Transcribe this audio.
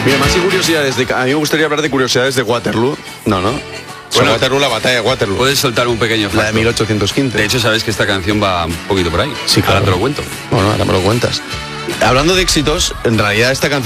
Mira, más y curiosidades. A mí me gustaría hablar de curiosidades de Waterloo. No. Bueno, Waterloo, la batalla de Waterloo. Puedes soltar un pequeño facto. La de 1815. De hecho, sabes que esta canción va un poquito por ahí. Sí, claro. Ahora te lo cuento. Bueno, ahora me lo cuentas. Hablando de éxitos, en realidad esta canción